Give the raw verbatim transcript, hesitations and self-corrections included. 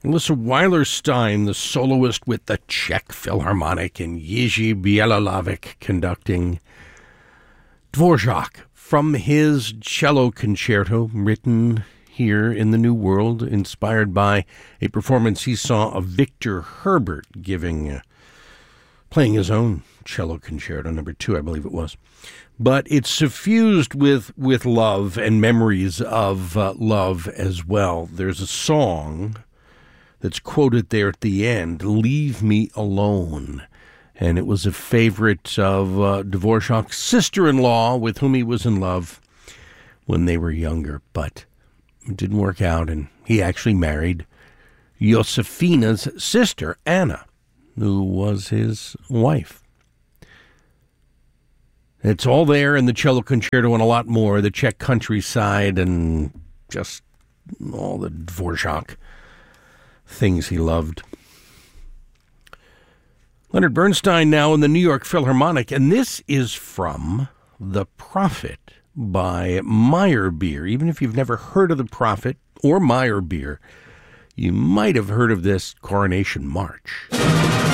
Alyssa Weilerstein, the soloist with the Czech Philharmonic, and Jiří Bělohlávek conducting Dvorak from his cello concerto, written here in the New World, inspired by a performance he saw of Victor Herbert giving, uh, playing his own cello concerto, number two, I believe it was. But it's suffused with, with love and memories of uh, love as well. There's a song that's quoted there at the end, "Leave Me Alone." And it was a favorite of uh, Dvorak's sister-in-law with whom he was in love when they were younger. But it didn't work out, and he actually married Josefina's sister, Anna, who was his wife. It's all there in the cello concerto and a lot more, the Czech countryside and just all the Dvorak things he loved. Leonard Bernstein now in the New York Philharmonic, and this is from The Prophet by Meyerbeer. Even if you've never heard of The Prophet or Meyerbeer, you might have heard of this Coronation March.